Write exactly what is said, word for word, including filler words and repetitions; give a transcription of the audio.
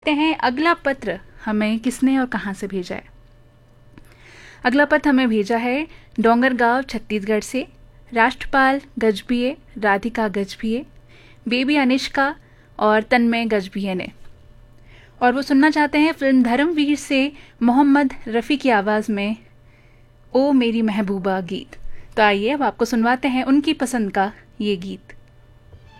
देखते हैं अगला पत्र हमें किसने और कहाँ से भेजा है। अगला पत्र हमें भेजा है डोंगरगांव छत्तीसगढ़ से राष्ट्रपाल गजभिये, राधिका गजभिये, बेबी अनिष्का और तन्मय गजभिये ने, और वो सुनना चाहते हैं फिल्म धर्मवीर से मोहम्मद रफ़ी की आवाज़ में ओ मेरी महबूबा गीत। तो आइए अब आपको सुनवाते हैं उनकी पसंद का ये गीत।